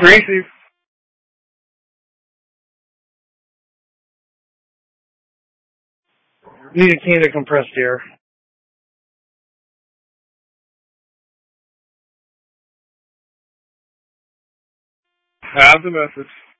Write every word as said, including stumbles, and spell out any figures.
Receive. Need a can of compressed air. Have the message.